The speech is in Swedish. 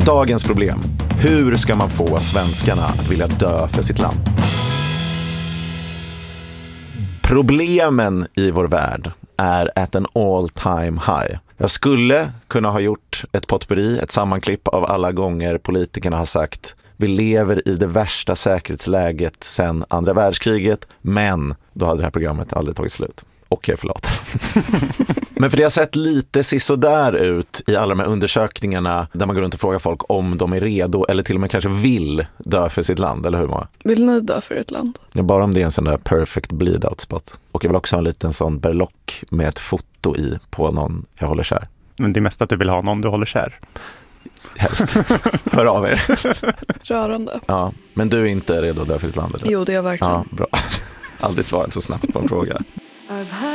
Dagens problem. Hur ska man få svenskarna att vilja dö för sitt land? Problemen i vår värld är at an all time high. Jag skulle kunna ha gjort ett potpourri, ett sammanklipp av alla gånger politikerna har sagt vi lever i det värsta säkerhetsläget sedan andra världskriget, men då hade det här programmet aldrig tagit slut. Okej, förlåt. Men för det har sett lite sisådär ut i alla de här undersökningarna där man går runt och frågar folk om de är redo eller till och med kanske vill dö för sitt land, eller hur många? Vill ni dö för ett land? Ja, bara om det är en sån där perfect bleed-out spot. Och jag vill också ha en liten sån berlock med ett foto i på någon jag håller kär. Men det är mest att du vill ha någon du håller kär. Helst. Hör av er. Rörande. Ja, men du är inte redo att dö för ditt land, eller? Jo, det är jag verkligen. Ja, bra. Aldrig svarat så snabbt på en fråga.